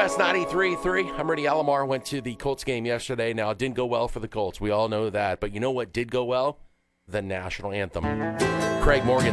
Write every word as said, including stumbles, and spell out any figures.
West ninety-three point three. I'm Rudy Alomar. Went to the Colts game yesterday. Now, it didn't go well for the Colts. We all know that. But you know what did go well? The national anthem. Craig Morgan.